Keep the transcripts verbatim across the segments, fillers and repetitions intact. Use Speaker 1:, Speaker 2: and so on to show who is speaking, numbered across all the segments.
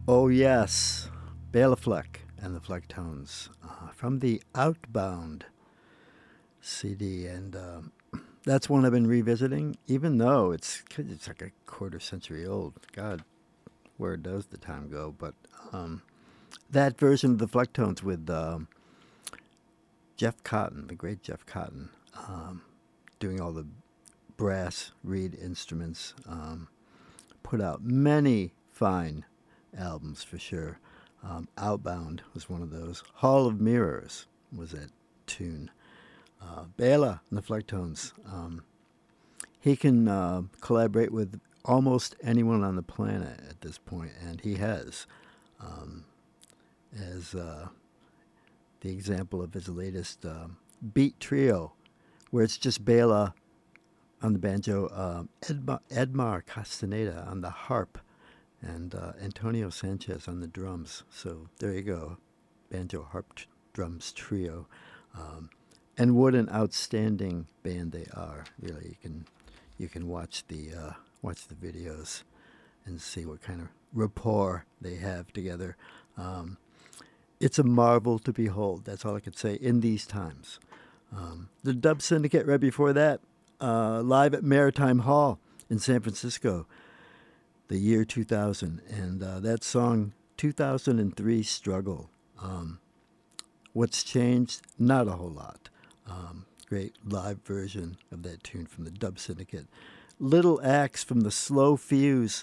Speaker 1: Oh, yes. Bela Fleck and the Flecktones uh, from the Outbound C D. And um, that's one I've been revisiting, even though it's, it's like a quarter century old. God, where does the time go? But um, that version of the Flecktones with um, Jeff Cotton, the great Jeff Cotton, um, doing all the brass reed instruments, um, put out many fine albums for sure. Um, Outbound was one of those. Hall of Mirrors was that tune. Uh, Bela and the Flecktones. Um, he can uh, collaborate with almost anyone on the planet at this point, and he has. Um, as uh, the example of his latest um, Beat Trio, where it's just Bela on the banjo, uh, Edmar, Edmar Castaneda on the harp, and uh, Antonio Sanchez on the drums. So there you go, banjo, harp, t- drums trio. Um, and what an outstanding band they are! Really, you can you can watch the uh, watch the videos and see what kind of rapport they have together. Um, it's a marvel to behold. That's all I could say in these times. Um, the Dub Syndicate right before that, uh, live at Maritime Hall in San Francisco, the year two thousand, and uh, that song two thousand three Struggle. Um, what's changed? Not a whole lot. Um, great live version of that tune from the Dub Syndicate. Little Axe from the Slow Fuse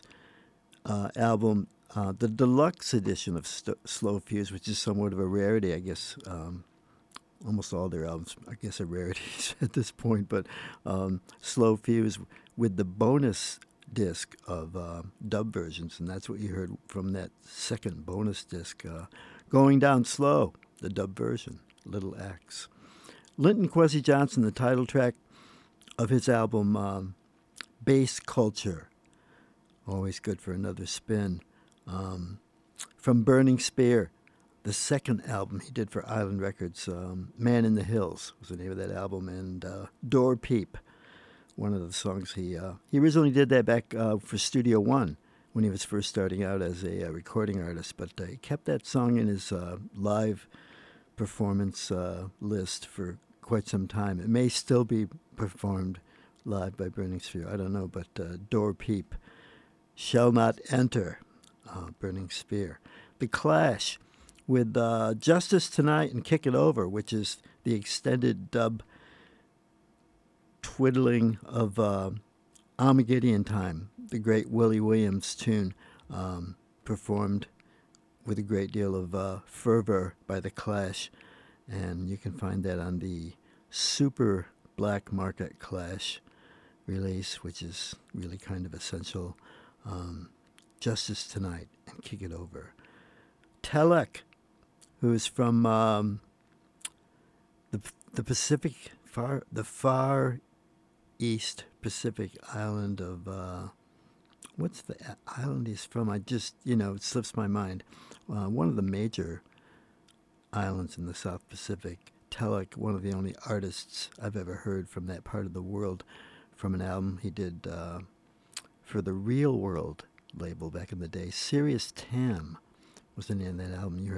Speaker 1: uh, album, uh, the deluxe edition of St- Slow Fuse, which is somewhat of a rarity, I guess. Um, almost all their albums, I guess, are rarities at this point, but um, Slow Fuse with the bonus disc of uh, dub versions, and that's what you heard from that second bonus disc, uh, Going Down Slow, the dub version, Little Axe. Linton Kwesi Johnson, the title track of his album um, Bass Culture, always good for another spin. Um, from Burning Spear, the second album he did for Island Records, um, Man in the Hills was the name of that album, and uh, Door Peep, one of the songs he uh, he originally did that back uh, for Studio One when he was first starting out as a uh, recording artist, but uh, he kept that song in his uh, live performance uh, list for quite some time. It may still be performed live by Burning Spear, I don't know, but uh, Door Peep, Shall Not Enter, uh, Burning Spear. The Clash with uh, Justice Tonight and Kick It Over, which is the extended dub twiddling of uh, Armageddon Time, the great Willie Williams tune, um, performed with a great deal of uh, fervor by The Clash. And you can find that on the Super Black Market Clash release, which is really kind of essential. Um, Justice Tonight and Kick It Over. Telek, who is from um, the the Pacific far the far east Pacific island of uh, what's the island he's from? I just you know it slips my mind. Uh, one of the major islands in the South Pacific. Telek, one of the only artists I've ever heard from that part of the world, from an album he did uh, for the Real World label back in the day. Serious Tam was the name of that album. You heard